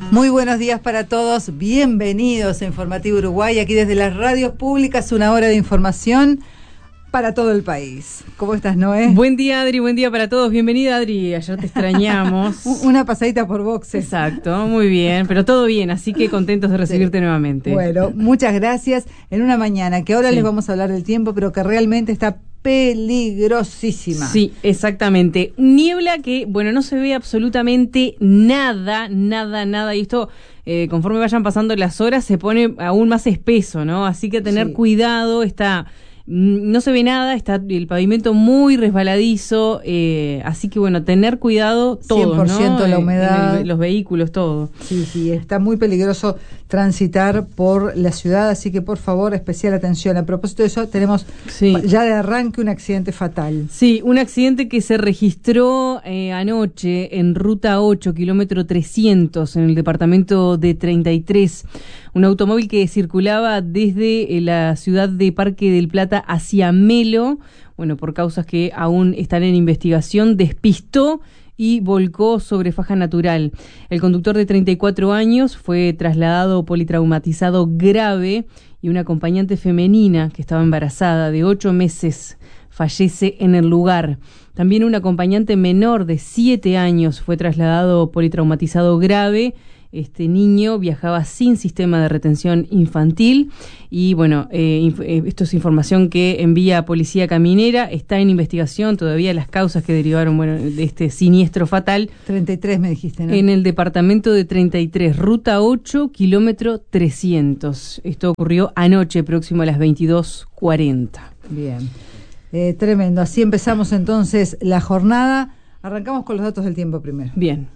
Muy buenos días para todos, bienvenidos a Informativo Uruguay, aquí desde las radios públicas, una hora de información para todo el país. ¿Cómo estás, Noé? Buen día, Adri, buen día para todos. Bienvenida, Adri, ayer te extrañamos. Una pasadita por boxes. Exacto, muy bien, pero todo bien, así que contentos de recibirte nuevamente. Bueno, muchas gracias. En una mañana que ahora les vamos a hablar del tiempo, pero que realmente está peligrosísima. Sí, exactamente. Niebla que, bueno, no se ve absolutamente nada, y esto, conforme vayan pasando las horas, se pone aún más espeso, ¿no? Así que tener cuidado, no se ve nada, está el pavimento muy resbaladizo, así que bueno, tener cuidado todo, 100% ¿no? La humedad. Los vehículos, todo. Sí, está muy peligroso transitar por la ciudad, así que por favor, especial atención. A propósito de eso, tenemos ya de arranque un accidente fatal. Sí, un accidente que se registró anoche en Ruta 8, kilómetro 300, en el departamento de 33. Un automóvil que circulaba desde la ciudad de Parque del Plata hacia Melo, bueno, por causas que aún están en investigación, despistó y volcó sobre faja natural. El conductor de 34 años fue trasladado politraumatizado grave y una acompañante femenina que estaba embarazada de 8 meses fallece en el lugar. También un acompañante menor de 7 años fue trasladado politraumatizado grave. Este niño viajaba sin sistema de retención infantil y bueno, esto es información que envía Policía Caminera, está en investigación todavía las causas que derivaron de este siniestro fatal. 33 me dijiste, ¿no? En el departamento de 33, Ruta 8, kilómetro 300. Esto ocurrió anoche, próximo a las 22:40. Bien, tremendo. Así empezamos entonces la jornada. Arrancamos con los datos del tiempo primero. Bien.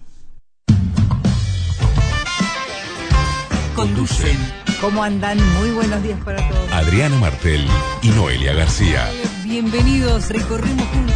Conducen. ¿Cómo andan? Muy buenos días para todos. Adriana Martel y Noelia García. Bienvenidos, recorremos juntos.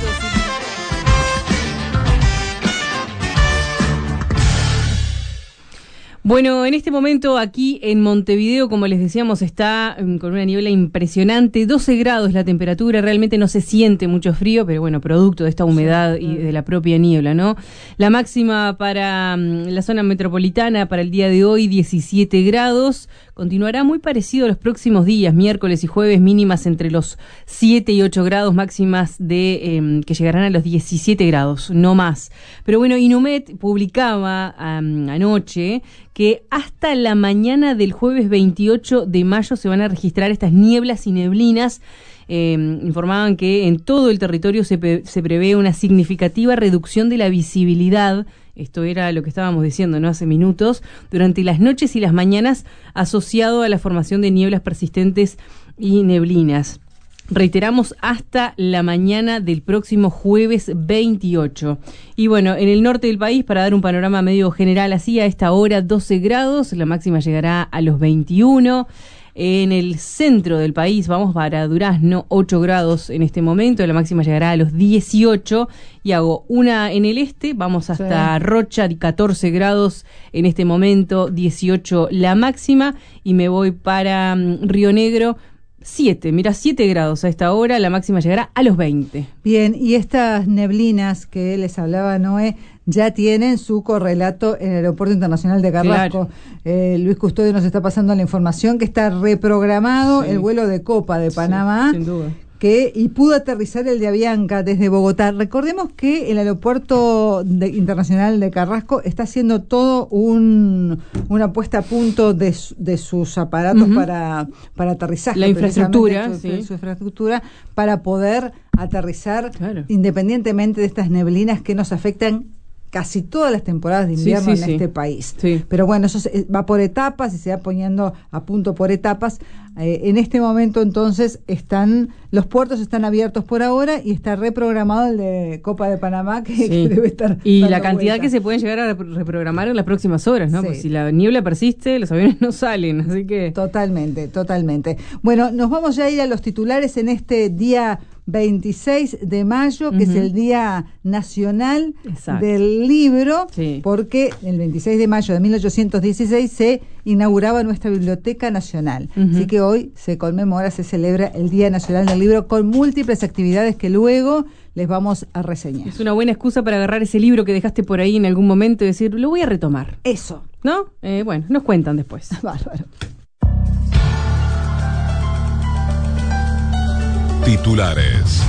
Bueno, en este momento aquí en Montevideo, como les decíamos, está con una niebla impresionante, 12 grados la temperatura, realmente no se siente mucho frío, pero bueno, producto de esta humedad y de la propia niebla, ¿no? La máxima para la zona metropolitana para el día de hoy, 17 grados, continuará muy parecido a los próximos días, miércoles y jueves, mínimas entre los 7 y 8 grados, máximas que llegarán a los 17 grados, no más. Pero bueno, Inumet publicaba anoche que hasta la mañana del jueves 28 de mayo se van a registrar estas nieblas y neblinas. Informaban que en todo el territorio se prevé una significativa reducción de la visibilidad. Esto era lo que estábamos diciendo, ¿no? Hace minutos, durante las noches y las mañanas, asociado a la formación de nieblas persistentes y neblinas. Reiteramos, hasta la mañana del próximo jueves 28. Y bueno, en el norte del país, para dar un panorama medio general así, a esta hora 12 grados, la máxima llegará a los 21. En el centro del país, vamos para Durazno, 8 grados en este momento, la máxima llegará a los 18. Y hago una en el este, vamos hasta Rocha, 14 grados en este momento, 18 la máxima. Y me voy para Río Negro, 7 grados a esta hora, la máxima llegará a los 20. Bien, y estas neblinas que les hablaba Noé ya tienen su correlato en el Aeropuerto Internacional de Carrasco. Claro. Luis Custodio nos está pasando la información que está reprogramado el vuelo de Copa de Panamá. Sin duda. Y pudo aterrizar el de Avianca desde Bogotá. Recordemos que el Aeropuerto Internacional de Carrasco está haciendo todo una puesta a punto de sus aparatos para aterrizaje. La infraestructura. Su infraestructura para poder aterrizar independientemente de estas neblinas que nos afectan casi todas las temporadas de invierno en este país. Sí. Pero bueno, eso va por etapas y se va poniendo a punto por etapas. En este momento, entonces, los puertos están abiertos por ahora y está reprogramado el de Copa de Panamá, que debe estar. Y la cantidad que se pueden llegar a reprogramar en las próximas horas, ¿no? Porque si la niebla persiste, los aviones no salen, así que. Totalmente. Bueno, nos vamos ya a ir a los titulares en este día 26 de mayo, que es el Día Nacional del Libro, porque el 26 de mayo de 1816 se inauguraba nuestra Biblioteca Nacional. Así que hoy se conmemora, se celebra el Día Nacional del Libro con múltiples actividades que luego les vamos a reseñar. Es una buena excusa para agarrar ese libro que dejaste por ahí en algún momento y decir, lo voy a retomar. Eso. ¿No? Bueno, nos cuentan después. Bárbaro. Titulares.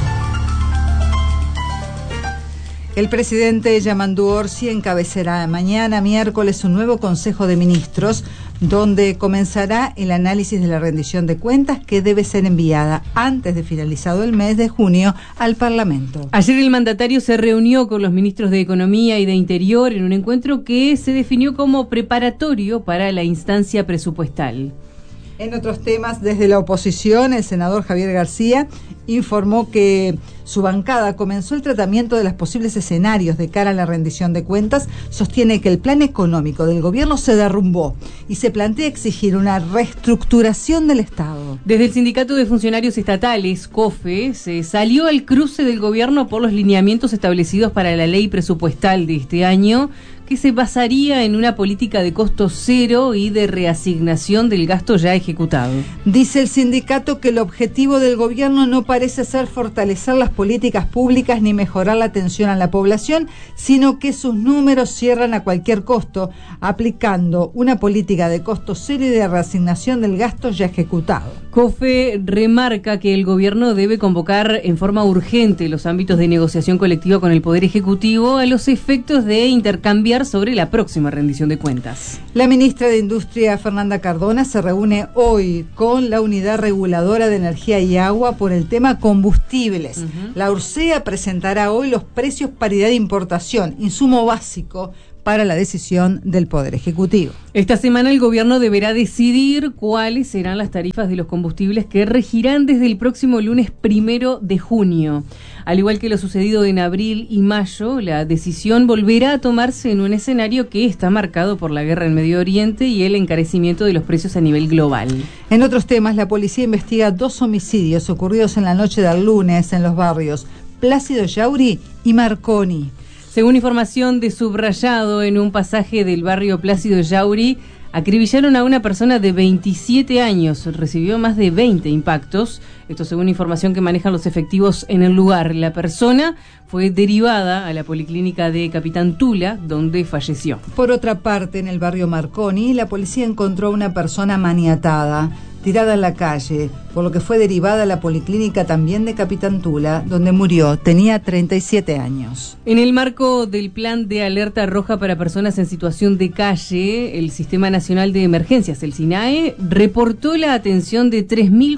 El presidente Yamandu Orsi encabezará mañana miércoles un nuevo Consejo de Ministros donde comenzará el análisis de la rendición de cuentas que debe ser enviada antes de finalizado el mes de junio al Parlamento. Ayer el mandatario se reunió con los ministros de Economía y de Interior en un encuentro que se definió como preparatorio para la instancia presupuestal. En otros temas, desde la oposición, el senador Javier García informó que su bancada comenzó el tratamiento de los posibles escenarios de cara a la rendición de cuentas. Sostiene que el plan económico del gobierno se derrumbó y se plantea exigir una reestructuración del Estado. Desde el Sindicato de Funcionarios Estatales, COFE, se salió al cruce del gobierno por los lineamientos establecidos para la ley presupuestal de este año, que se basaría en una política de costo cero y de reasignación del gasto ya ejecutado. Dice el sindicato que el objetivo del gobierno no parece ser fortalecer las políticas públicas ni mejorar la atención a la población, sino que sus números cierran a cualquier costo, aplicando una política de costo cero y de reasignación del gasto ya ejecutado. COFE remarca que el gobierno debe convocar en forma urgente los ámbitos de negociación colectiva con el Poder Ejecutivo a los efectos de intercambiar sobre la próxima rendición de cuentas. La ministra de Industria, Fernanda Cardona, se reúne hoy con la Unidad Reguladora de Energía y Agua por el tema combustibles. La URSEA presentará hoy los precios paridad de importación, insumo básico para la decisión del Poder Ejecutivo. Esta semana el gobierno deberá decidir cuáles serán las tarifas de los combustibles que regirán desde el próximo lunes 1 de junio. Al igual que lo sucedido en abril y mayo, la decisión volverá a tomarse en un escenario que está marcado por la guerra en Medio Oriente y el encarecimiento de los precios a nivel global. En otros temas, la policía investiga 2 homicidios ocurridos en la noche del lunes en los barrios Plácido Yauri y Marconi. Según información de Subrayado, en un pasaje del barrio Plácido Yauri, acribillaron a una persona de 27 años, recibió más de 20 impactos. Esto según información que manejan los efectivos en el lugar. La persona fue derivada a la policlínica de Capitán Tula, donde falleció. Por otra parte, en el barrio Marconi, la policía encontró a una persona maniatada, tirada en la calle, por lo que fue derivada a la policlínica también de Capitán Tula, donde murió. Tenía 37 años. En el marco del plan de alerta roja para personas en situación de calle, el Sistema Nacional de Emergencias, el SINAE, reportó la atención de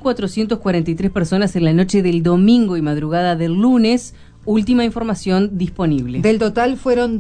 3.443 personas en la noche del domingo y madrugada del lunes. Última información disponible. Del total fueron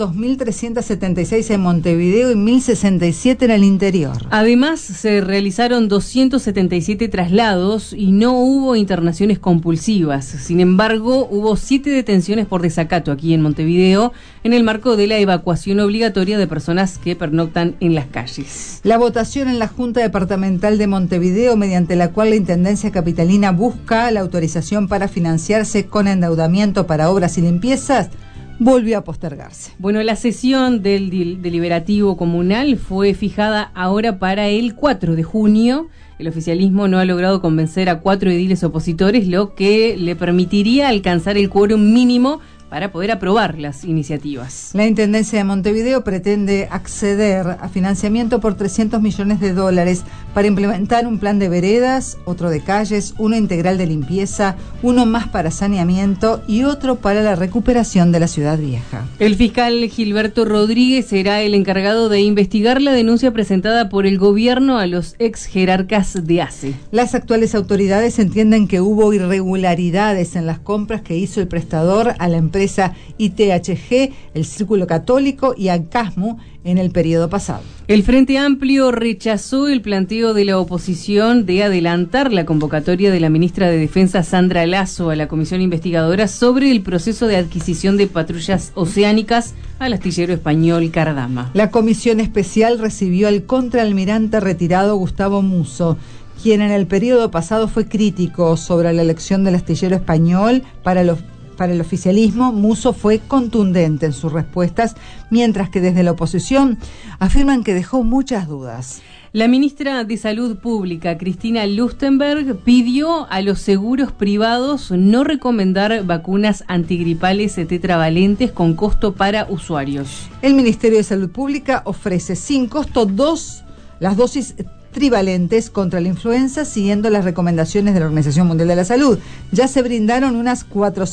2.376 en Montevideo y 1.067 en el interior. Además, se realizaron 277 traslados y no hubo internaciones compulsivas. Sin embargo, hubo 7 detenciones por desacato aquí en Montevideo en el marco de la evacuación obligatoria de personas que pernoctan en las calles. La votación en la Junta Departamental de Montevideo, mediante la cual la Intendencia Capitalina busca la autorización para financiarse con endeudamiento para obras y limpiezas, volvió a postergarse. Bueno, la sesión del deliberativo comunal fue fijada ahora para el 4 de junio. El oficialismo no ha logrado convencer a 4 ediles opositores, lo que le permitiría alcanzar el quórum mínimo para poder aprobar las iniciativas. La Intendencia de Montevideo pretende acceder a financiamiento por $300 millones para implementar un plan de veredas, otro de calles, uno integral de limpieza, uno más para saneamiento y otro para la recuperación de la ciudad vieja. El fiscal Gilberto Rodríguez será el encargado de investigar la denuncia presentada por el gobierno a los ex jerarcas de ACE. Las actuales autoridades entienden que hubo irregularidades en las compras que hizo el prestador a la empresa ITHG, el Círculo Católico y ACASMU en el periodo pasado. El Frente Amplio rechazó el planteo de la oposición de adelantar la convocatoria de la ministra de Defensa Sandra Lasso a la comisión investigadora sobre el proceso de adquisición de patrullas oceánicas al astillero español Cardama. La comisión especial recibió al contraalmirante retirado Gustavo Musso, quien en el periodo pasado fue crítico sobre la elección del astillero español para para el oficialismo, Musso fue contundente en sus respuestas, mientras que desde la oposición afirman que dejó muchas dudas. La ministra de Salud Pública, Cristina Lustenberg, pidió a los seguros privados no recomendar vacunas antigripales tetravalentes con costo para usuarios. El Ministerio de Salud Pública ofrece sin costo las dosis trivalentes contra la influenza, siguiendo las recomendaciones de la Organización Mundial de la Salud. Ya se brindaron unas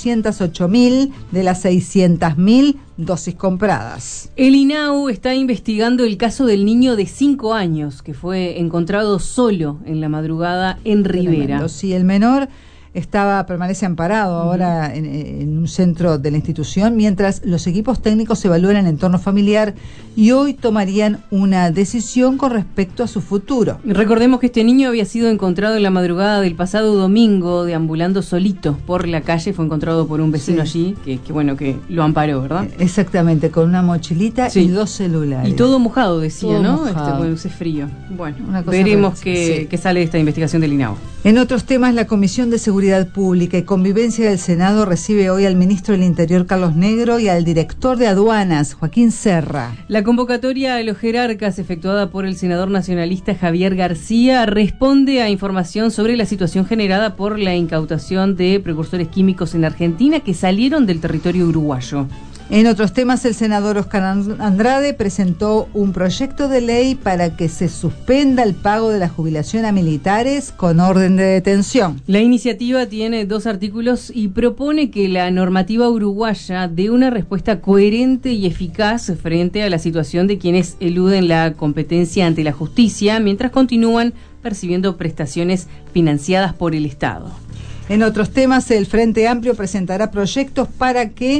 408.000 de las 600.000 dosis compradas. El INAU está investigando el caso del niño de 5 años que fue encontrado solo en la madrugada en Rivera. Sí, el menor permanece amparado ahora en un centro de la institución, mientras los equipos técnicos evalúan el entorno familiar y hoy tomarían una decisión con respecto a su futuro. Recordemos que este niño había sido encontrado en la madrugada del pasado domingo, deambulando solito por la calle. Fue encontrado por un vecino allí, que lo amparó, ¿verdad? Exactamente, con una mochilita y 2 celulares. Y todo mojado, decía, todo ¿no? Mojado. Hace frío. Bueno, veremos qué sale de esta investigación del INAU. En otros temas, la Comisión de Seguridad Pública y Convivencia del Senado recibe hoy al ministro del Interior, Carlos Negro, y al director de Aduanas, Joaquín Serra. La convocatoria a los jerarcas efectuada por el senador nacionalista Javier García responde a información sobre la situación generada por la incautación de precursores químicos en Argentina que salieron del territorio uruguayo. En otros temas, el senador Oscar Andrade presentó un proyecto de ley para que se suspenda el pago de la jubilación a militares con orden de detención. La iniciativa tiene 2 artículos y propone que la normativa uruguaya dé una respuesta coherente y eficaz frente a la situación de quienes eluden la competencia ante la justicia mientras continúan percibiendo prestaciones financiadas por el Estado. En otros temas, el Frente Amplio presentará proyectos para que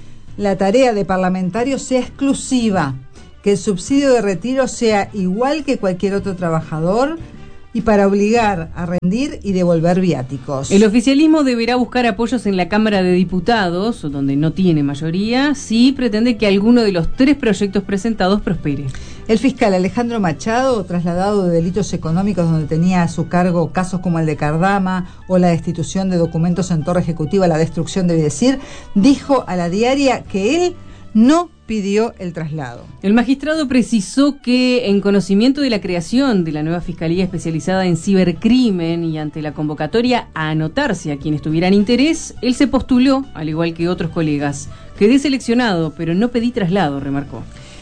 la tarea de parlamentario sea exclusiva, que el subsidio de retiro sea igual que cualquier otro trabajador y para obligar a rendir y devolver viáticos. El oficialismo deberá buscar apoyos en la Cámara de Diputados, donde no tiene mayoría, si pretende que alguno de los 3 proyectos presentados prospere. El fiscal Alejandro Machado, trasladado de delitos económicos donde tenía a su cargo casos como el de Cardama o la destitución de documentos en Torre Ejecutiva, la destrucción debe decir, dijo a La Diaria que él no pidió el traslado. El magistrado precisó que en conocimiento de la creación de la nueva Fiscalía especializada en cibercrimen y ante la convocatoria a anotarse a quienes tuvieran interés, él se postuló, al igual que otros colegas. Quedé seleccionado, pero no pedí traslado, remarcó.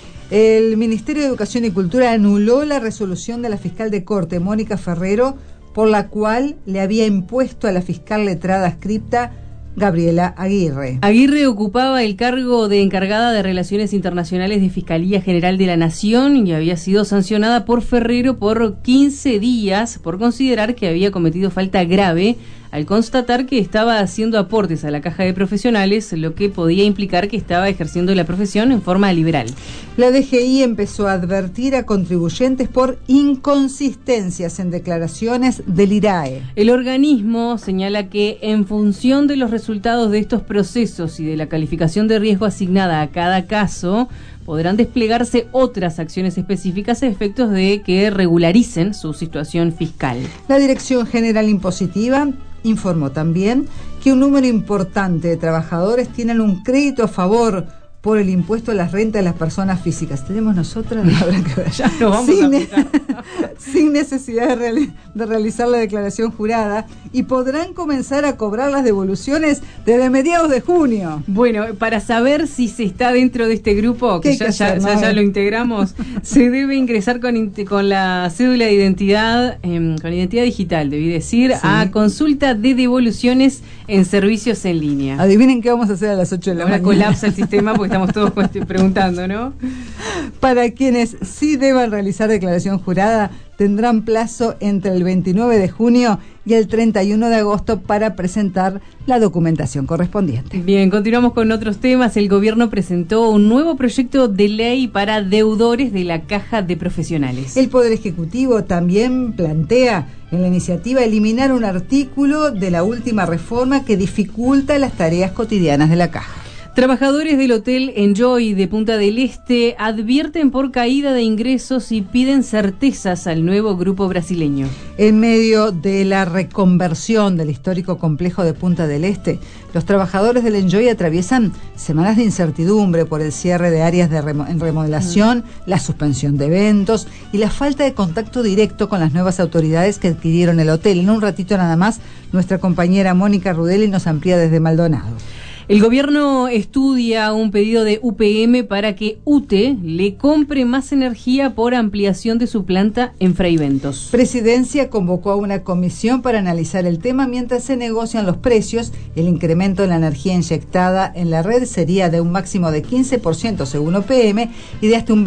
El Ministerio de Educación y Cultura anuló la resolución de la fiscal de corte, Mónica Ferrero, por la cual le había impuesto a la fiscal letrada adscripta Gabriela Aguirre. Aguirre ocupaba el cargo de encargada de Relaciones Internacionales de Fiscalía General de la Nación y había sido sancionada por Ferrero por 15 días por considerar que había cometido falta grave al constatar que estaba haciendo aportes a la caja de profesionales, lo que podía implicar que estaba ejerciendo la profesión en forma liberal. La DGI empezó a advertir a contribuyentes por inconsistencias en declaraciones del IRAE. El organismo señala que en función de los resultados de estos procesos y de la calificación de riesgo asignada a cada caso, podrán desplegarse otras acciones específicas a efectos de que regularicen su situación fiscal. La Dirección General Impositiva informó también que un número importante de trabajadores tienen un crédito a favor por el impuesto a las rentas de las personas físicas. ¿Tenemos nosotras? Habrá que ver. Ya nos vamos sin necesidad de realizar la declaración jurada, y podrán comenzar a cobrar las devoluciones desde mediados de junio. Bueno, para saber si se está dentro de este grupo, que ya lo integramos, se debe ingresar con la cédula de identidad, con identidad digital, debí decir, sí, a consulta de devoluciones en servicios en línea. Adivinen qué vamos a hacer a las 8 de la mañana. Ahora colapsa el sistema porque estamos todos preguntando, ¿no? Para quienes sí deban realizar declaración jurada, tendrán plazo entre el 29 de junio y el 31 de agosto para presentar la documentación correspondiente. Bien, continuamos con otros temas. El gobierno presentó un nuevo proyecto de ley para deudores de la Caja de Profesionales. El Poder Ejecutivo también plantea en la iniciativa eliminar un artículo de la última reforma que dificulta las tareas cotidianas de la Caja. Trabajadores del Hotel Enjoy de Punta del Este advierten por caída de ingresos y piden certezas al nuevo grupo brasileño. En medio de la reconversión del histórico complejo de Punta del Este, los trabajadores del Enjoy atraviesan semanas de incertidumbre por el cierre de áreas en remodelación, la suspensión de eventos y la falta de contacto directo con las nuevas autoridades que adquirieron el hotel. En un ratito nada más, nuestra compañera Mónica Rudelli nos amplía desde Maldonado. El gobierno estudia un pedido de UPM para que UTE le compre más energía por ampliación de su planta en Fraiventos. Presidencia convocó a una comisión para analizar el tema mientras se negocian los precios. El incremento en la energía inyectada en la red sería de un máximo de 15% según UPM y de hasta un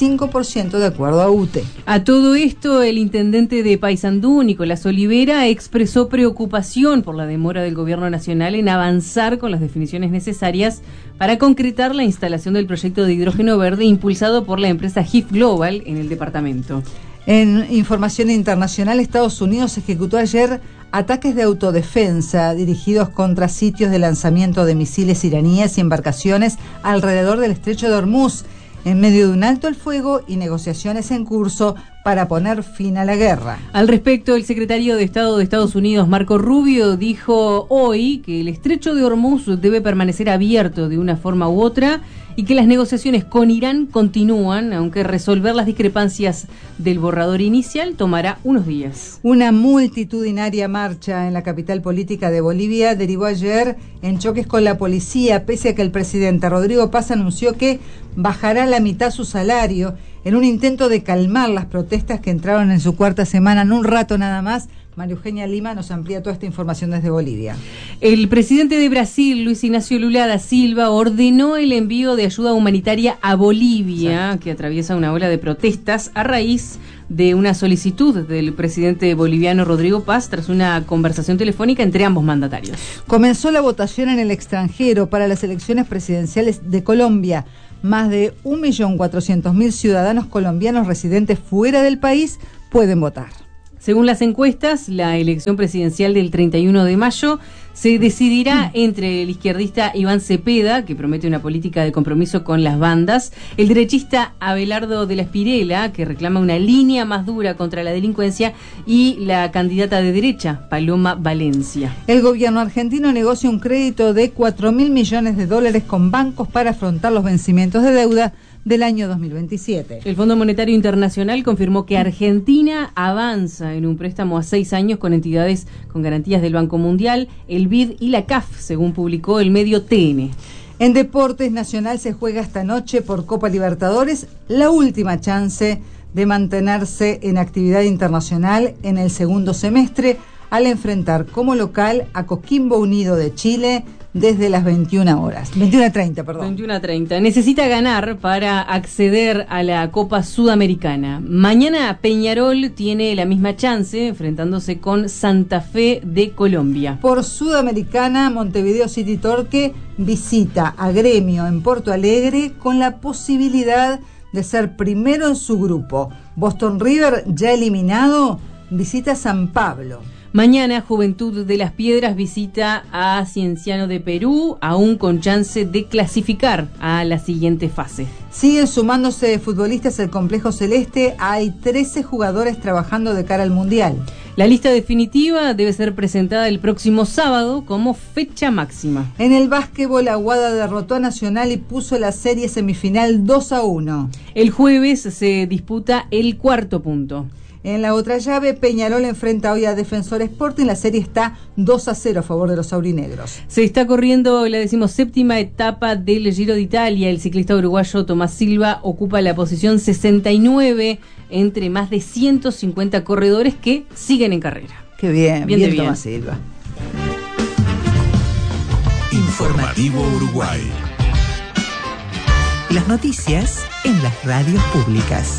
25% de acuerdo a UTE. A todo esto, el intendente de Paysandú, Nicolás Olivera, expresó preocupación por la demora del gobierno nacional en avanzar con las definiciones necesarias para concretar la instalación del proyecto de hidrógeno verde impulsado por la empresa HIF Global en el departamento. En información internacional, Estados Unidos ejecutó ayer ataques de autodefensa dirigidos contra sitios de lanzamiento de misiles iraníes y embarcaciones alrededor del estrecho de Hormuz, en medio de un alto el fuego y negociaciones en curso para poner fin a la guerra. Al respecto, el secretario de Estado de Estados Unidos, Marco Rubio, dijo hoy que el estrecho de Hormuz debe permanecer abierto de una forma u otra y que las negociaciones con Irán continúan, aunque resolver las discrepancias del borrador inicial tomará unos días. Una multitudinaria marcha en la capital política de Bolivia derivó ayer en choques con la policía, pese a que el presidente Rodrigo Paz anunció que bajará la mitad su salario en un intento de calmar las protestas que entraron en su cuarta semana. En un rato nada más, María Eugenia Lima nos amplía toda esta información desde Bolivia. El presidente de Brasil, Luis Ignacio Lula da Silva, ordenó el envío de ayuda humanitaria a Bolivia, que atraviesa una ola de protestas a raíz de una solicitud del presidente boliviano Rodrigo Paz tras una conversación telefónica entre ambos mandatarios. Comenzó la votación en el extranjero para las elecciones presidenciales de Colombia. Más de 1.400.000 ciudadanos colombianos residentes fuera del país pueden votar. Según las encuestas, la elección presidencial del 31 de mayo se decidirá entre el izquierdista Iván Cepeda, que promete una política de compromiso con las bandas, el derechista Abelardo de la Espriella, que reclama una línea más dura contra la delincuencia, y la candidata de derecha, Paloma Valencia. El gobierno argentino negocia un crédito de $4.000 millones con bancos para afrontar los vencimientos de deuda del año 2027. El Fondo Monetario Internacional confirmó que Argentina avanza en un préstamo a 6 años con entidades con garantías del Banco Mundial, el BID y la CAF, según publicó el medio TN. En Deportes, Nacional se juega esta noche por Copa Libertadores, la última chance de mantenerse en actividad internacional en el segundo semestre, al enfrentar como local a Coquimbo Unido de Chile desde las 21:30, perdón. 21:30. Necesita ganar para acceder a la Copa Sudamericana. Mañana Peñarol tiene la misma chance enfrentándose con Santa Fe de Colombia. Por Sudamericana, Montevideo City Torque visita a Gremio en Porto Alegre con la posibilidad de ser primero en su grupo. Boston River, ya eliminado, visita San Pablo. Mañana Juventud de las Piedras visita a Cienciano de Perú, aún con chance de clasificar a la siguiente fase. Siguen sumándose futbolistas al complejo celeste. Hay 13 jugadores trabajando de cara al Mundial. La lista definitiva debe ser presentada el próximo sábado como fecha máxima. En el básquetbol, Aguada derrotó a Nacional y puso la serie semifinal 2-1. El jueves se disputa el cuarto punto. En la otra llave, Peñarol enfrenta hoy a Defensor Sporting. La serie está 2-0 a favor de los aurinegros. Se está corriendo la 17ª etapa del Giro de Italia. El ciclista uruguayo Tomás Silva ocupa la posición 69 entre más de 150 corredores que siguen en carrera. Qué bien, bien Tomás Silva. Informativo Uruguay. Las noticias en las radios públicas.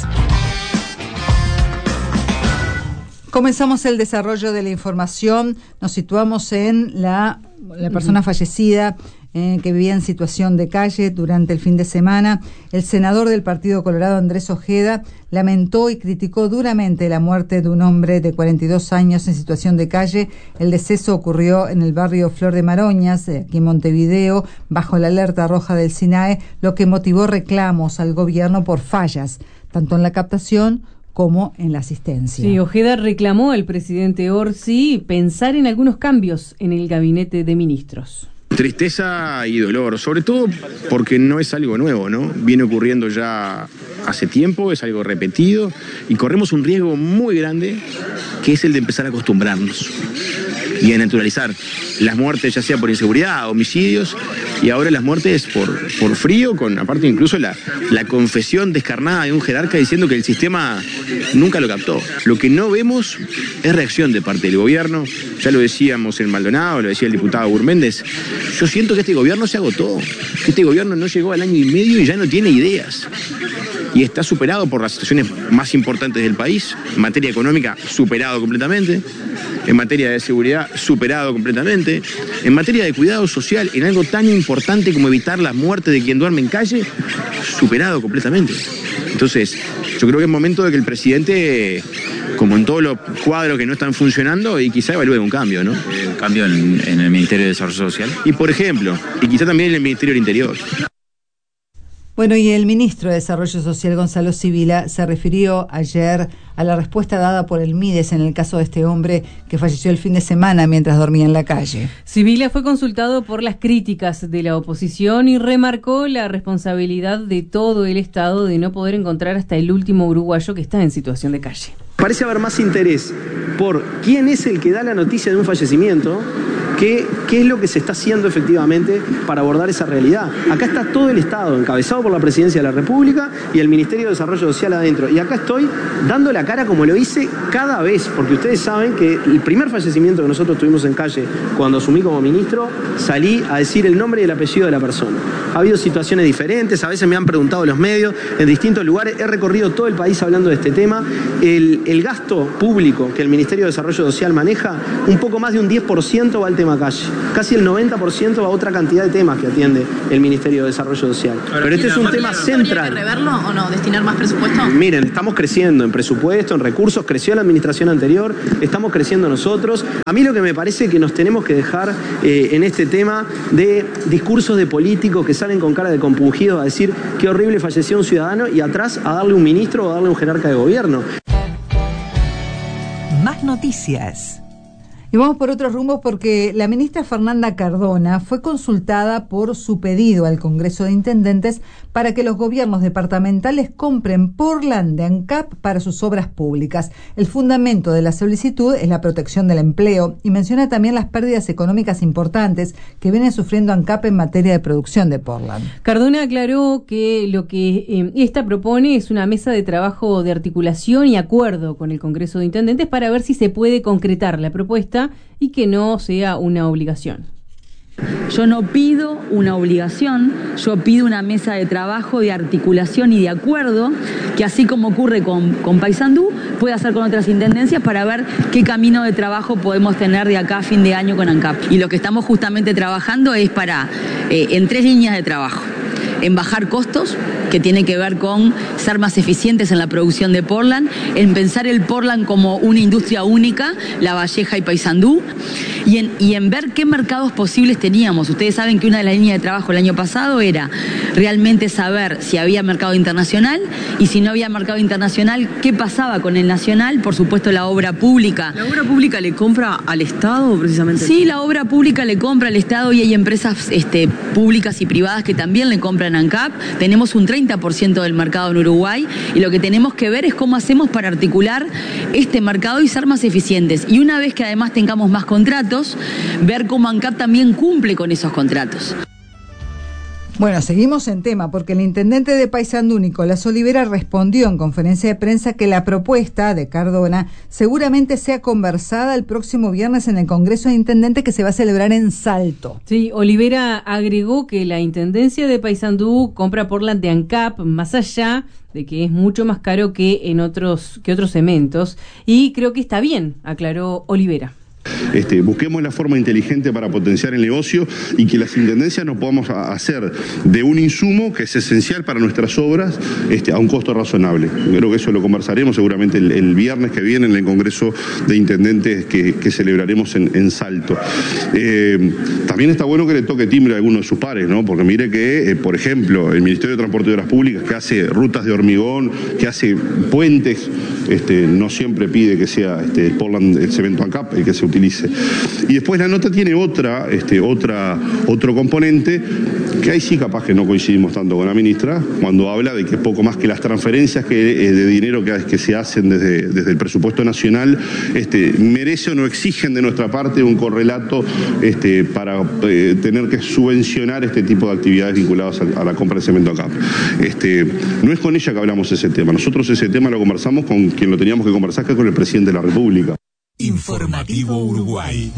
Comenzamos el desarrollo de la información. Nos situamos en la persona fallecida que vivía en situación de calle durante el fin de semana. El senador del Partido Colorado, Andrés Ojeda, lamentó y criticó duramente la muerte de un hombre de 42 años en situación de calle. El deceso ocurrió en el barrio Flor de Maroñas, aquí en Montevideo, bajo la alerta roja del SINAE, lo que motivó reclamos al gobierno por fallas, tanto en la captación como en la asistencia. Sí, Ojeda reclamó al presidente Orsi pensar en algunos cambios en el gabinete de ministros. Tristeza y dolor, sobre todo porque no es algo nuevo, ¿no? Viene ocurriendo ya hace tiempo, es algo repetido y corremos un riesgo muy grande que es el de empezar a acostumbrarnos y a naturalizar las muertes, ya sea por inseguridad, homicidios, y ahora las muertes por frío, con aparte incluso la confesión descarnada de un jerarca diciendo que el sistema nunca lo captó. Lo que no vemos es reacción de parte del gobierno, ya lo decíamos en Maldonado, lo decía el diputado Gurméndez. Yo siento que este gobierno se agotó, que este gobierno no llegó al año y medio y ya no tiene ideas. Y está superado por las situaciones más importantes del país. En materia económica, superado completamente. En materia de seguridad, superado completamente. En materia de cuidado social, en algo tan importante como evitar la muerte de quien duerme en calle, superado completamente. Entonces, yo creo que es momento de que el presidente, como en todos los cuadros que no están funcionando, y quizá evalúe un cambio, ¿no? Un cambio en el Ministerio de Desarrollo Social. Y por ejemplo, y quizá también en el Ministerio del Interior. Bueno, y el ministro de Desarrollo Social, Gonzalo Sibila, se refirió ayer a la respuesta dada por el MIDES en el caso de este hombre que falleció el fin de semana mientras dormía en la calle. Sibila fue consultado por las críticas de la oposición y remarcó la responsabilidad de todo el Estado de no poder encontrar hasta el último uruguayo que está en situación de calle. Parece haber más interés por quién es el que da la noticia de un fallecimiento que qué es lo que se está haciendo efectivamente para abordar esa realidad. Acá está todo el Estado, encabezado por la Presidencia de la República y el Ministerio de Desarrollo Social adentro. Y acá estoy dando la cara como lo hice cada vez, porque ustedes saben que el primer fallecimiento que nosotros tuvimos en calle, cuando asumí como ministro, salí a decir el nombre y el apellido de la persona. Ha habido situaciones diferentes, a veces me han preguntado los medios, en distintos lugares, he recorrido todo el país hablando de este tema. El gasto público que el Ministerio de Desarrollo Social maneja, un poco más de un 10% va al tema calle. Casi el 90% va a otra cantidad de temas que atiende el Ministerio de Desarrollo Social. Pero este es un tema central. ¿Habría que reverlo o no? ¿Destinar más presupuesto? Miren, estamos creciendo en presupuesto, en recursos, creció la administración anterior, estamos creciendo nosotros. A mí lo que me parece que nos tenemos que dejar en este tema de discursos de políticos que salen con cara de compungidos a decir qué horrible falleció un ciudadano y atrás a darle un ministro o a darle un jerarca de gobierno. Más noticias. Y vamos por otros rumbos porque la ministra Fernanda Cardona fue consultada por su pedido al Congreso de Intendentes para que los gobiernos departamentales compren Portland de ANCAP para sus obras públicas. El fundamento de la solicitud es la protección del empleo y menciona también las pérdidas económicas importantes que viene sufriendo ANCAP en materia de producción de Portland. Cardona aclaró que lo que esta propone es una mesa de trabajo de articulación y acuerdo con el Congreso de Intendentes para ver si se puede concretar la propuesta y que no sea una obligación. Yo no pido una obligación, yo pido una mesa de trabajo, de articulación y de acuerdo, que así como ocurre con Paysandú, puede hacer con otras intendencias para ver qué camino de trabajo podemos tener de acá a fin de año con ANCAP. Y lo que estamos justamente trabajando es en 3 líneas de trabajo. En bajar costos, que tiene que ver con ser más eficientes en la producción de Portland, en pensar el Portland como una industria única, La Valleja y Paysandú, y en ver qué mercados posibles teníamos. Ustedes saben que una de las líneas de trabajo el año pasado era realmente saber si había mercado internacional y si no había mercado internacional, qué pasaba con el nacional, por supuesto la obra pública. ¿La obra pública le compra al Estado precisamente? Sí, la obra pública le compra al Estado y hay empresas públicas y privadas que también le compran a ANCAP. Tenemos un 30% del mercado en Uruguay y lo que tenemos que ver es cómo hacemos para articular este mercado y ser más eficientes. Y una vez que además tengamos más contratos, ver cómo ANCAP también cumple con esos contratos. Bueno, seguimos en tema porque el intendente de Paysandú, Nicolás Olivera, respondió en conferencia de prensa que la propuesta de Cardona seguramente sea conversada el próximo viernes en el Congreso de Intendentes que se va a celebrar en Salto. Sí, Olivera agregó que la intendencia de Paysandú compra Portland de ANCAP, más allá de que es mucho más caro que otros cementos, y creo que está bien, aclaró Olivera. Busquemos la forma inteligente para potenciar el negocio y que las intendencias nos podamos hacer de un insumo que es esencial para nuestras obras a un costo razonable. Creo que eso lo conversaremos seguramente el viernes que viene en el Congreso de Intendentes que celebraremos en Salto. También está bueno que le toque timbre a alguno de sus pares, ¿no? Porque mire que, por ejemplo, el Ministerio de Transporte y Obras Públicas, que hace rutas de hormigón, que hace puentes, no siempre pide que sea el Portland, el cemento ANCAP el que se utilice. Y después la nota tiene otro componente, que ahí sí capaz que no coincidimos tanto con la ministra, cuando habla de que poco más que las transferencias de dinero que se hacen desde el presupuesto nacional, merece o no exigen de nuestra parte un correlato para tener que subvencionar este tipo de actividades vinculadas a la compra de cemento ANCAP. No es con ella que hablamos ese tema, nosotros ese tema lo conversamos con quien lo teníamos que conversar, que es con el presidente de la República. Informativo Uruguay.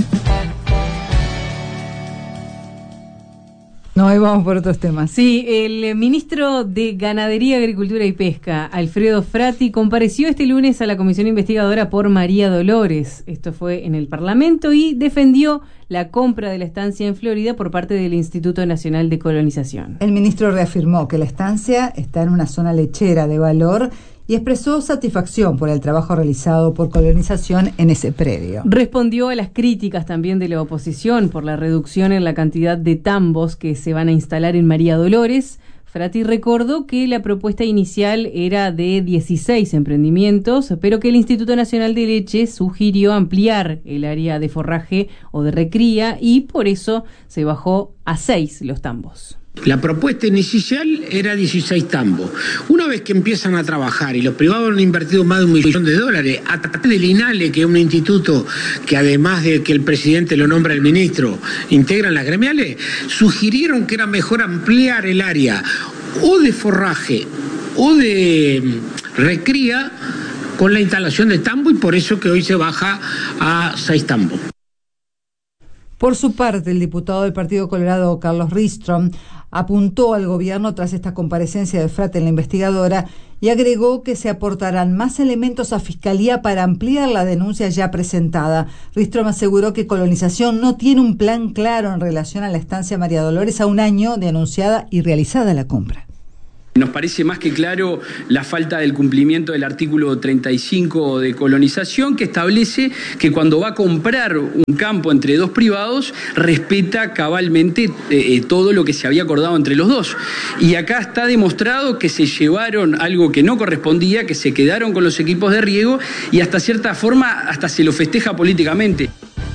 No, ahí vamos por otros temas. Sí, el ministro de Ganadería, Agricultura y Pesca, Alfredo Frati, compareció este lunes a la comisión investigadora por María Dolores. Esto fue en el Parlamento y defendió la compra de la estancia en Florida por parte del Instituto Nacional de Colonización. El ministro reafirmó que la estancia está en una zona lechera de valor y expresó satisfacción por el trabajo realizado por Colonización en ese predio. Respondió a las críticas también de la oposición por la reducción en la cantidad de tambos que se van a instalar en María Dolores. Frati recordó que la propuesta inicial era de 16 emprendimientos, pero que el Instituto Nacional de Leche sugirió ampliar el área de forraje o de recría y por eso se bajó a 6 los tambos. La propuesta inicial era 16 tambos. Una vez que empiezan a trabajar y los privados han invertido más de $1 millón, a través del INALE, que es un instituto que además de que el presidente lo nombra el ministro, integran las gremiales, sugirieron que era mejor ampliar el área o de forraje o de recría con la instalación de tambo y por eso que hoy se baja a 6 tambos. Por su parte, el diputado del Partido Colorado, Carlos Ristrom, apuntó al gobierno tras esta comparecencia de Frati en la investigadora y agregó que se aportarán más elementos a Fiscalía para ampliar la denuncia ya presentada. Ristrom aseguró que Colonización no tiene un plan claro en relación a la estancia María Dolores a un año de anunciada y realizada la compra. Nos parece más que claro la falta del cumplimiento del artículo 35 de Colonización, que establece que cuando va a comprar un campo entre dos privados, respeta cabalmente todo lo que se había acordado entre los dos. Y acá está demostrado que se llevaron algo que no correspondía, que se quedaron con los equipos de riego y hasta cierta forma hasta se lo festeja políticamente.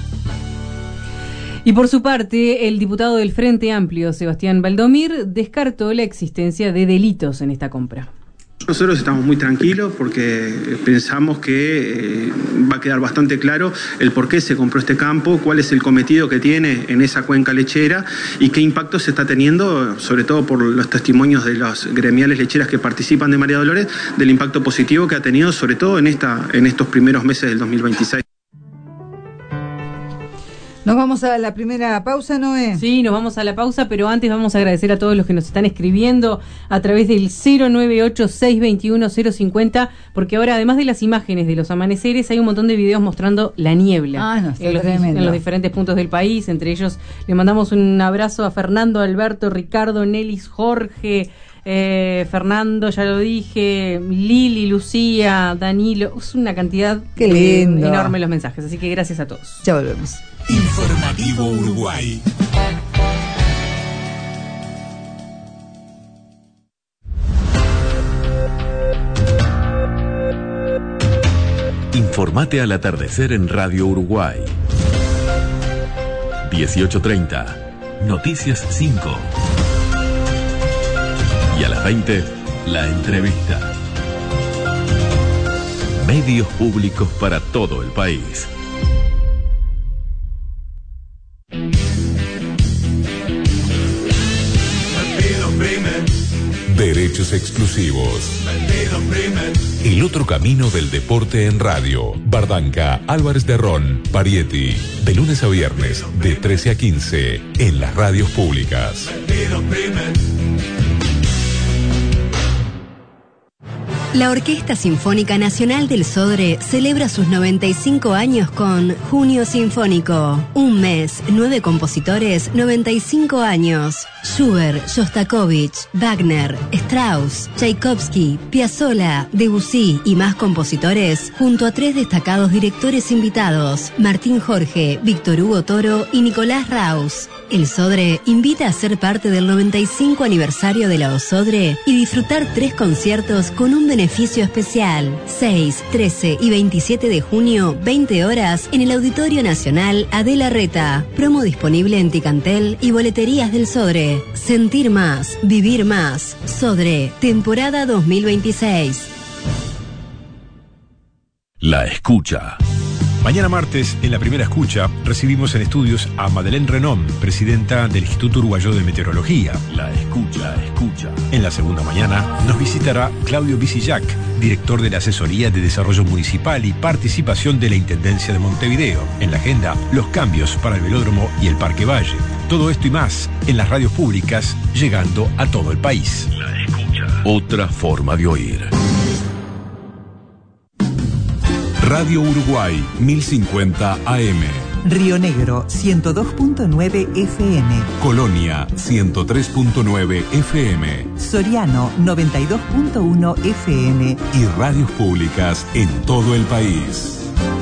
Y por su parte, el diputado del Frente Amplio, Sebastián Valdomir, descartó la existencia de delitos en esta compra. Nosotros estamos muy tranquilos porque pensamos que va a quedar bastante claro el por qué se compró este campo, cuál es el cometido que tiene en esa cuenca lechera y qué impacto se está teniendo, sobre todo por los testimonios de las gremiales lecheras que participan de María Dolores, del impacto positivo que ha tenido, sobre todo en estos primeros meses del 2026. Nos vamos a la primera pausa, Noé. Sí, nos vamos a la pausa, pero antes vamos a agradecer a todos los que nos están escribiendo a través del 098-621-050, porque ahora, además de las imágenes de los amaneceres, hay un montón de videos mostrando la niebla en los diferentes puntos del país. Entre ellos, le mandamos un abrazo a Fernando, Alberto, Ricardo, Nelis, Jorge, Fernando, ya lo dije, Lili, Lucía, Danilo. Es una cantidad enorme los mensajes, así que gracias a todos. Ya volvemos. Informativo Uruguay. Informate al atardecer en Radio Uruguay. 18:30. Noticias 5. Y a las 20, la entrevista. Medios públicos para todo el país. Derechos exclusivos. El otro camino del deporte en radio. Bardanca, Álvarez de Ron, Parietti. De lunes a viernes, de 13 a 15, en las radios públicas. La Orquesta Sinfónica Nacional del Sodre celebra sus 95 años con Junio Sinfónico. Un mes, 9 compositores, 95 años. Schubert, Shostakovich, Wagner, Strauss, Tchaikovsky, Piazzolla, Debussy y más compositores, junto a 3 destacados directores invitados, Martín Jorge, Víctor Hugo Toro y Nicolás Raus. El Sodre invita a ser parte del 95 aniversario de la OSODRE y disfrutar 3 conciertos con un beneficio especial. 6, 13 y 27 de junio, 20 horas, en el Auditorio Nacional Adela Reta. Promo disponible en Ticantel y boleterías del Sodre. Sentir más, vivir más. Sodre, temporada 2026. La escucha. Mañana martes, en la primera escucha, recibimos en estudios a Madeleine Renom, presidenta del Instituto Uruguayo de Meteorología. La escucha. En la segunda mañana, nos visitará Claudio Bisillac, director de la Asesoría de Desarrollo Municipal y Participación de la Intendencia de Montevideo. En la agenda, los cambios para el velódromo y el Parque Valle. Todo esto y más en las radios públicas, llegando a todo el país. La escucha. Otra forma de oír. Radio Uruguay 1050 AM. Río Negro 102.9 FM. Colonia 103.9 FM. Soriano 92.1 FM. Y radios públicas en todo el país.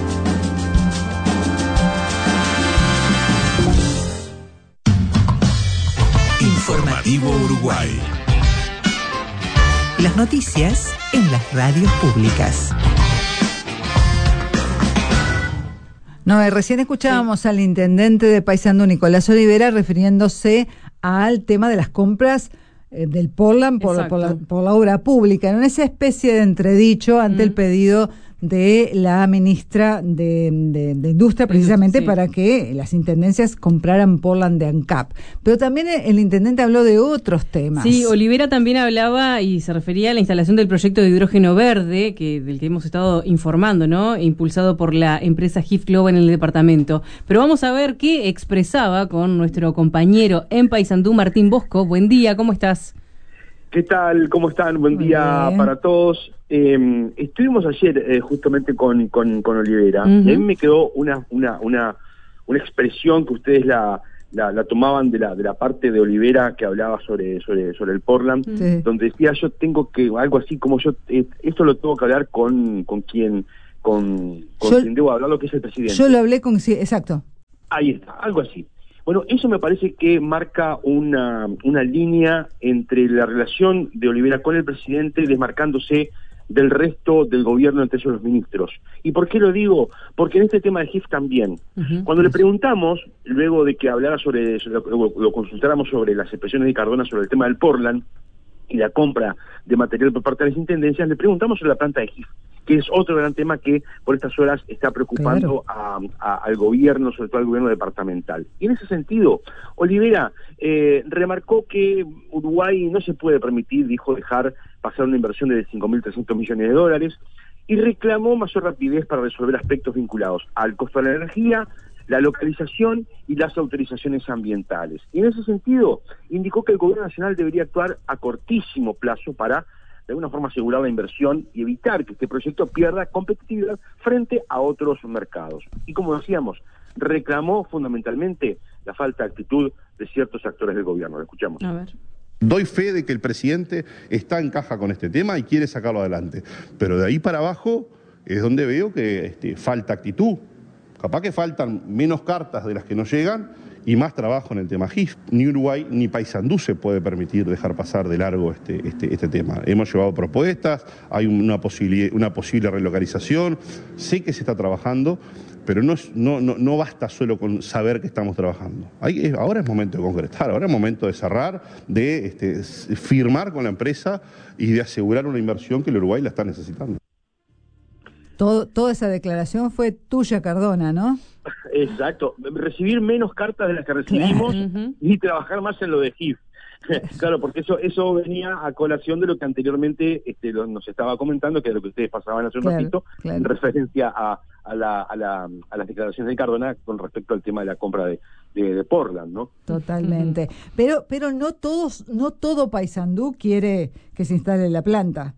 Informativo Uruguay. Las noticias en las radios públicas. No, recién escuchábamos al intendente de Paysandú, Nicolás Olivera, refiriéndose al tema de las compras del Portland por la obra pública, en esa especie de entredicho ante el pedido de la ministra de Industria, precisamente para que las intendencias compraran Portland de ANCAP. Pero también el intendente habló de otros temas. Sí, Olivera también hablaba y se refería a la instalación del proyecto de hidrógeno verde, del que hemos estado informando, ¿no? Impulsado por la empresa GIF Global en el departamento. Pero vamos a ver qué expresaba con nuestro compañero en Paysandú, Martín Bosco. Buen día, ¿cómo estás? ¿Qué tal? ¿Cómo están? Buen día para todos. Estuvimos ayer justamente con Olivera, y a mí me quedó una expresión que ustedes la tomaban de la parte de Olivera, que hablaba sobre el Portland, donde decía: yo tengo que, algo así como esto lo tengo que hablar con quien debo hablar, lo que es el presidente. Yo lo hablé con, sí, exacto. Ahí está, algo así. Bueno, eso me parece que marca una línea entre la relación de Olivera con el presidente, desmarcándose del resto del gobierno, entre ellos los ministros. ¿Y por qué lo digo? Porque en este tema de GIF también. Cuando le preguntamos, luego de que hablara lo consultáramos sobre las expresiones de Cardona sobre el tema del Portland y la compra de material por parte de las intendencias, le preguntamos sobre la planta de GIF, que es otro gran tema que por estas horas está preocupando al gobierno, sobre todo al gobierno departamental. Y en ese sentido, Olivera remarcó que Uruguay no se puede permitir, dijo, dejar pasar una inversión de 5.300 millones de dólares, y reclamó mayor rapidez para resolver aspectos vinculados al costo de la energía, la localización y las autorizaciones ambientales. Y en ese sentido, indicó que el gobierno nacional debería actuar a cortísimo plazo para, de alguna forma, asegurar la inversión y evitar que este proyecto pierda competitividad frente a otros mercados. Y como decíamos, reclamó fundamentalmente la falta de actitud de ciertos actores del gobierno. Lo escuchamos. A ver. Doy fe de que el presidente está en caja con este tema y quiere sacarlo adelante. Pero de ahí para abajo es donde veo que falta actitud. Capaz que faltan menos cartas de las que nos llegan y más trabajo en el tema GIF. Ni Uruguay ni Paysandú se puede permitir dejar pasar de largo este tema. Hemos llevado propuestas, hay una posible relocalización, sé que se está trabajando, pero no basta solo con saber que estamos trabajando. Ahora es momento de concretar, ahora es momento de cerrar, de firmar con la empresa y de asegurar una inversión que el Uruguay la está necesitando. Toda esa declaración fue tuya, Cardona, ¿no? Exacto. Recibir menos cartas de las que recibimos y trabajar más en lo de GIF. Claro, porque eso venía a colación de lo que anteriormente nos estaba comentando, que es lo que ustedes pasaban hace un ratito, en referencia a las declaraciones de Cardona con respecto al tema de la compra de Portland, ¿no? Totalmente. Pero no todo Paysandú quiere que se instale la planta.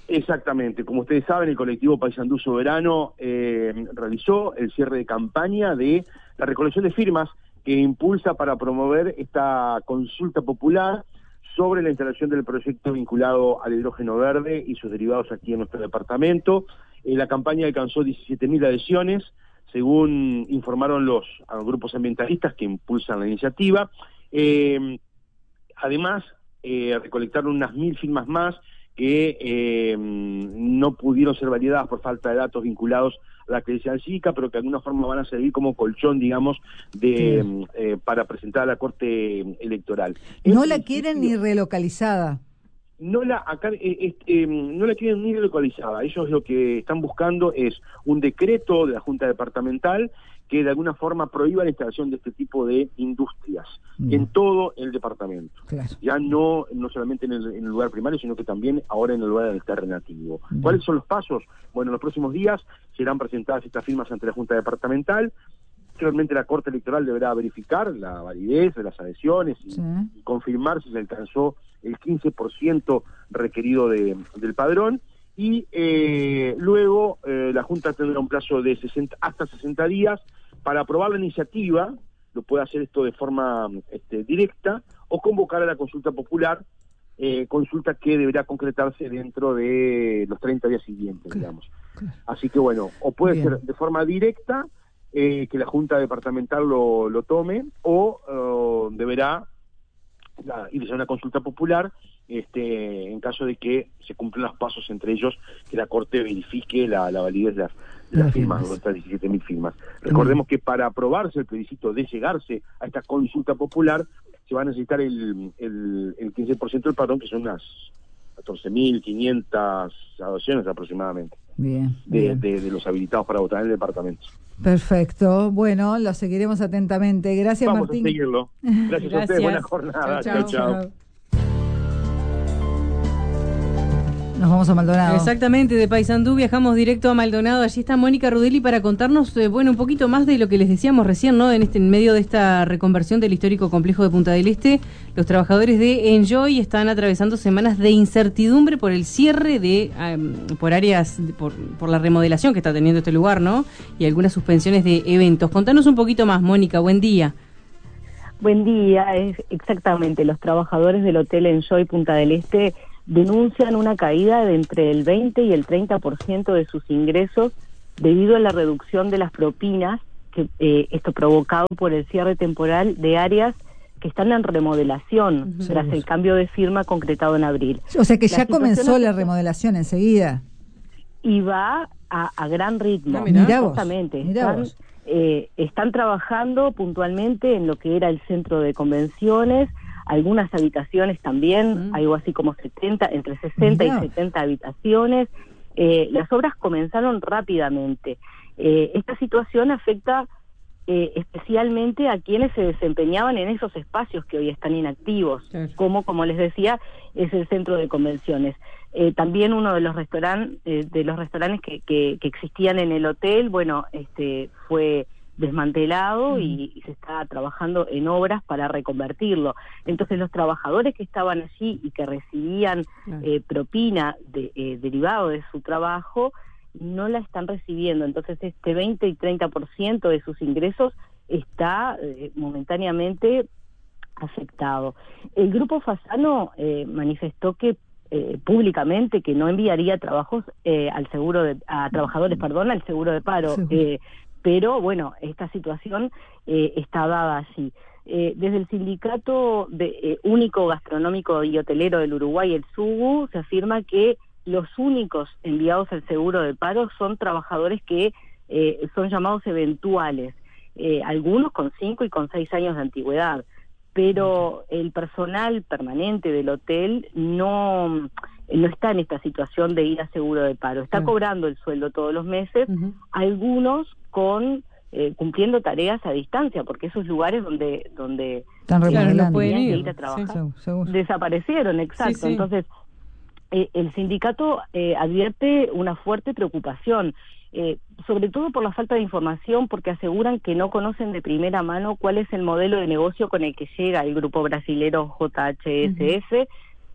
Exactamente, como ustedes saben, el colectivo Paysandú Soberano realizó el cierre de campaña de la recolección de firmas que impulsa para promover esta consulta popular sobre la instalación del proyecto vinculado al hidrógeno verde y sus derivados aquí en nuestro departamento. La campaña alcanzó 17.000 adhesiones, según informaron los grupos ambientalistas que impulsan la iniciativa. Además, recolectaron unas 1.000 firmas más que no pudieron ser validadas por falta de datos vinculados a la credencial cívica, pero que de alguna forma van a servir como colchón, digamos, para presentar a la Corte Electoral. No la quieren ni relocalizada. No la quieren ni relocalizada. Ellos lo que están buscando es un decreto de la Junta Departamental que de alguna forma prohíba la instalación de este tipo de industrias en todo el departamento. Claro. Ya no solamente en el lugar primario, sino que también ahora en el lugar alternativo. ¿Cuáles son los pasos? Bueno, en los próximos días serán presentadas estas firmas ante la Junta Departamental. Realmente la Corte Electoral deberá verificar la validez de las adhesiones y confirmar si se alcanzó el 15% requerido del padrón. Y luego la Junta tendrá un plazo de hasta 60 días para aprobar la iniciativa. Lo puede hacer esto de forma directa o convocar a la consulta popular, consulta que deberá concretarse dentro de los 30 días siguientes, digamos. Así que bueno, o puede ser de forma directa, que la Junta Departamental lo tome, o deberá irse a una consulta popular en caso de que se cumplan los pasos, entre ellos que la Corte verifique la validez de las firmas, de estas 17.000 firmas. Recordemos que para aprobarse el plebiscito de llegarse a esta consulta popular se va a necesitar el 15% del padrón, que son unas 14.500 adhesiones aproximadamente. Bien. De los habilitados para votar en el departamento. Perfecto. Bueno, lo seguiremos atentamente. Gracias, Vamos Martín. a seguirlo. Gracias a ustedes. Buena jornada. Chao. Nos vamos a Maldonado. Exactamente, de Paysandú viajamos directo a Maldonado. Allí está Mónica Rudelli para contarnos, un poquito más de lo que les decíamos recién, ¿no? En medio de esta reconversión del histórico complejo de Punta del Este, los trabajadores de Enjoy están atravesando semanas de incertidumbre por el cierre por la remodelación que está teniendo este lugar, ¿no? Y algunas suspensiones de eventos. Contanos un poquito más, Mónica. Buen día. Buen día. Exactamente, los trabajadores del Hotel Enjoy Punta del Este denuncian una caída de entre el 20 y el 30% de sus ingresos debido a la reducción de las propinas, esto provocado por el cierre temporal de áreas que están en remodelación tras el cambio de firma concretado en abril. O sea que ya comenzó la remodelación enseguida. Y va a gran ritmo. Mirá vos. Exactamente. Están trabajando puntualmente en lo que era el centro de convenciones, algunas habitaciones también, algo así como entre 60 y 70 habitaciones. Las obras comenzaron rápidamente. Esta situación afecta especialmente a quienes se desempeñaban en esos espacios que hoy están inactivos, como les decía, es el centro de convenciones. También uno de los restaurantes que existían en el hotel, fue desmantelado y se está trabajando en obras para reconvertirlo. Entonces los trabajadores que estaban allí y que recibían propina derivado de su trabajo no la están recibiendo. Entonces este 20 y 30% de sus ingresos está momentáneamente afectado. El Grupo Fasano manifestó que públicamente que no enviaría trabajadores al seguro de paro. Pero bueno, esta situación está dada así. Desde el Sindicato Único Gastronómico y Hotelero del Uruguay, el SUGU, se afirma que los únicos enviados al seguro de paro son trabajadores que son llamados eventuales, algunos con 5 y con 6 años de antigüedad, pero el personal permanente del hotel no está en esta situación de ir a seguro de paro, está cobrando el sueldo todos los meses, algunos cumpliendo tareas a distancia, porque esos lugares donde no pueden ir a trabajar desaparecieron, exacto. Sí. Entonces el sindicato advierte una fuerte preocupación, sobre todo por la falta de información, porque aseguran que no conocen de primera mano cuál es el modelo de negocio con el que llega el grupo brasilero JHSF,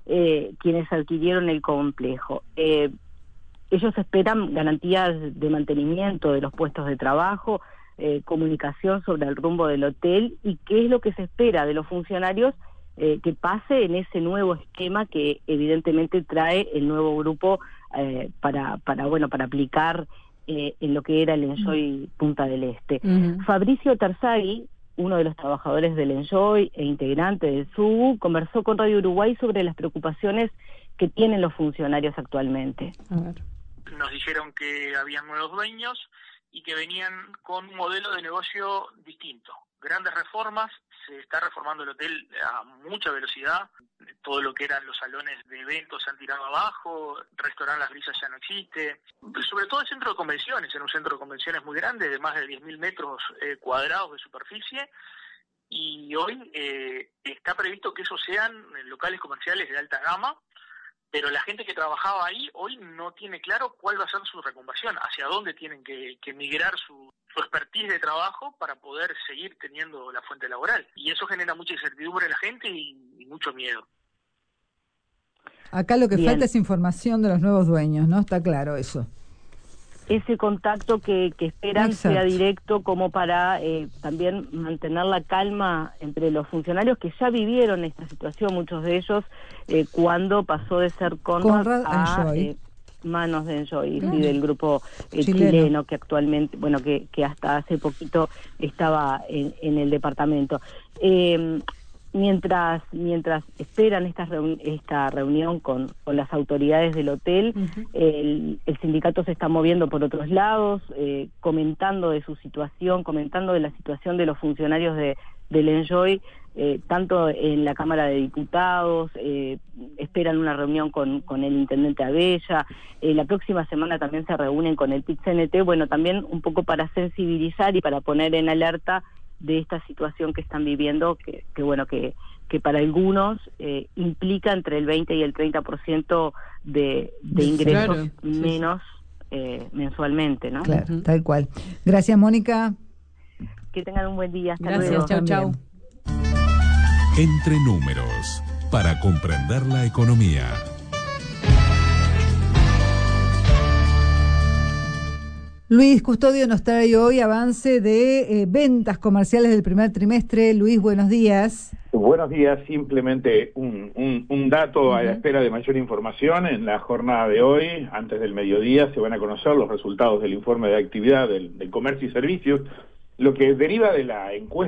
quienes adquirieron el complejo. Ellos esperan garantías de mantenimiento de los puestos de trabajo, comunicación sobre el rumbo del hotel y qué es lo que se espera de los funcionarios que pase en ese nuevo esquema que evidentemente trae el nuevo grupo para aplicar en lo que era el Enjoy Punta del Este. Fabricio Terzaghi, uno de los trabajadores del Enjoy e integrante del SUBU, conversó con Radio Uruguay sobre las preocupaciones que tienen los funcionarios actualmente. A ver. Nos dijeron que habían nuevos dueños y que venían con un modelo de negocio distinto. Grandes reformas, se está reformando el hotel a mucha velocidad, todo lo que eran los salones de eventos se han tirado abajo, restaurante Las Brisas ya no existe, sobre todo el centro de convenciones, en un centro de convenciones muy grande, de más de 10.000 metros cuadrados de superficie, y hoy está previsto que esos sean locales comerciales de alta gama, pero la gente que trabajaba ahí hoy no tiene claro cuál va a ser su reconversión, hacia dónde tienen que migrar su expertise de trabajo para poder seguir teniendo la fuente laboral. Y eso genera mucha incertidumbre en la gente y mucho miedo. Acá lo que falta es información de los nuevos dueños, ¿no? Está claro eso. Ese contacto que esperan sea directo como para también mantener la calma entre los funcionarios que ya vivieron esta situación, muchos de ellos, cuando pasó de ser Conrad a manos de Enjoy, y del grupo chileno que actualmente, que hasta hace poquito estaba en el departamento. Mientras esperan esta reunión con las autoridades del hotel, el sindicato se está moviendo por otros lados, comentando de su situación, comentando de la situación de los funcionarios del Enjoy, tanto en la Cámara de Diputados, esperan una reunión con el intendente Abella, la próxima semana también se reúnen con el PIT-CNT, también un poco para sensibilizar y para poner en alerta de esta situación que están viviendo, que para algunos implica entre el 20 y el 30% de ingresos menos mensualmente, ¿no? Claro, tal cual. Gracias, Mónica. Que tengan un buen día. Hasta luego. Chau, chau. Entre números, para comprender la economía. Luis Custodio nos trae hoy avance de ventas comerciales del primer trimestre. Luis, buenos días. Buenos días, simplemente un dato a la espera de mayor información. En la jornada de hoy, antes del mediodía, se van a conocer los resultados del informe de actividad del comercio y servicios, lo que deriva de la encuesta